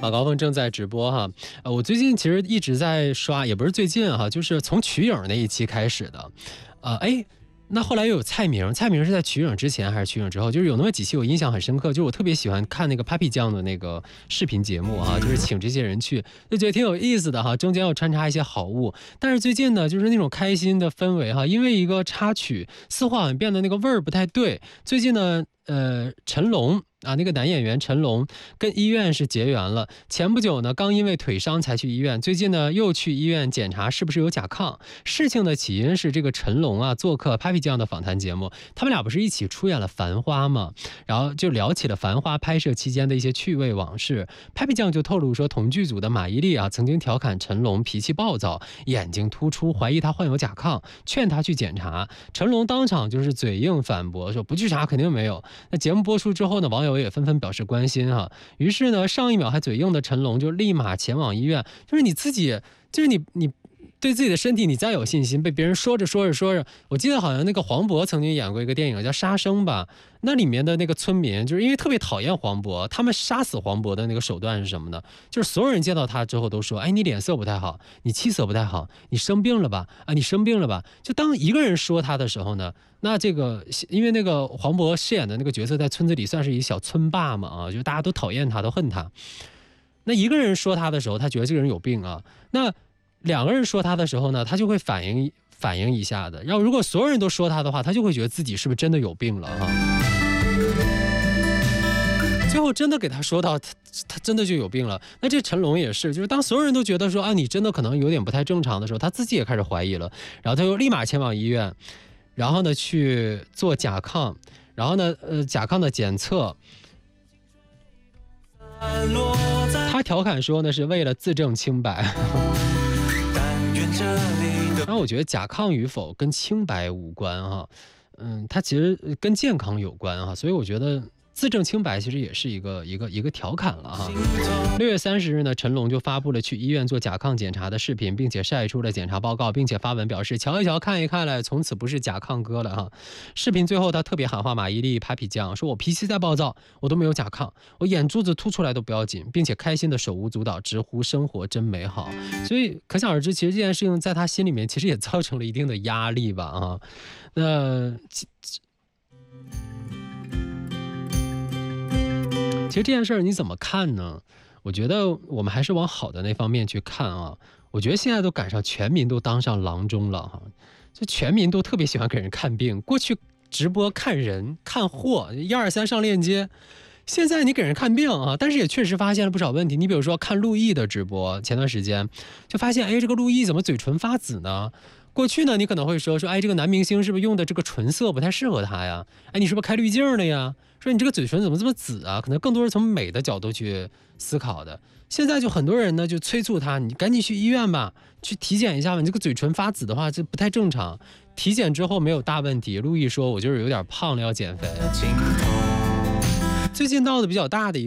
晚高峰正在直播哈。我最近其实一直在刷，也不是最近哈，就是从瞿颖那一期开始的。那后来又有蔡明是在瞿颖之前还是瞿颖之后？就是有那么几期我印象很深刻，就是我特别喜欢看那个 Papi 酱的那个视频节目哈，就是请这些人去，就觉得挺有意思的哈，中间要穿插一些好物。但是最近呢，就是那种开心的氛围哈，因为一个插曲，似乎好像变得那个味儿不太对。最近呢，陈龙。那个男演员陈龙跟医院是结缘了。前不久呢，刚因为腿伤才去医院，最近呢又去医院检查是不是有甲亢。事情的起因是这个陈龙做客 Papi 酱的访谈节目，他们俩不是一起出演了《繁花》吗？然后就聊起了《繁花》拍摄期间的一些趣味往事。Papi 酱就透露说，同剧组的马伊琍曾经调侃陈龙脾气暴躁，眼睛突出，怀疑他患有甲亢，劝他去检查。陈龙当场就是嘴硬反驳说不去查肯定没有。那节目播出之后呢，网友也纷纷表示关心哈。于是呢，上一秒还嘴硬的陈龙就立马前往医院。就是你自己，就是你对自己的身体你再有信心，被别人说着，我记得好像那个黄渤曾经演过一个电影叫《杀生》吧，那里面的那个村民就是因为特别讨厌黄渤，他们杀死黄渤的那个手段是什么呢？就是所有人见到他之后都说，哎，你脸色不太好，你气色不太好，你生病了吧？你生病了吧？就当一个人说他的时候呢，那这个因为那个黄渤饰演的那个角色在村子里算是一小村霸嘛，就大家都讨厌他，都恨他。那一个人说他的时候，他觉得这个人有病啊。那两个人说他的时候呢，他就会反应一下的。然后如果所有人都说他的话，他就会觉得自己是不是真的有病了哈。最后真的给他说到他真的就有病了。那这陈龙也是，就是当所有人都觉得说你真的可能有点不太正常的时候，他自己也开始怀疑了。然后他又立马前往医院，然后呢去做甲亢，然后呢甲亢的检测。他调侃说呢是为了自证清白。然后我觉得甲亢与否跟清白无关哈，它其实跟健康有关哈，所以我觉得自证清白其实也是一个调侃了哈。6月30日呢，陈龙就发布了去医院做甲亢检查的视频，并且晒出了检查报告，并且发文表示瞧一瞧看一看了，从此不是甲亢哥了哈。视频最后他特别喊话马伊琍 Papi 酱，说我脾气再暴躁我都没有甲亢，我眼珠子凸出来都不要紧，并且开心的手舞足蹈，直呼生活真美好。所以可想而知，其实这件事情在他心里面其实也造成了一定的压力吧啊。那其实这件事儿你怎么看呢？我觉得我们还是往好的那方面去看啊。我觉得现在都赶上全民都当上郎中了哈，就全民都特别喜欢给人看病。过去直播看人看货，123上链接，现在你给人看病啊，但是也确实发现了不少问题。你比如说看陆毅的直播，前段时间就发现，这个陆毅怎么嘴唇发紫呢？过去呢，你可能会说，这个男明星是不是用的这个唇色不太适合他呀？你是不是开滤镜了呀？说你这个嘴唇怎么这么紫啊？可能更多是从美的角度去思考的。现在就很多人呢就催促他，你赶紧去医院吧，去体检一下吧。你这个嘴唇发紫的话，这不太正常。体检之后没有大问题，陆毅说我就是有点胖了，要减肥。最近闹得比较大的一个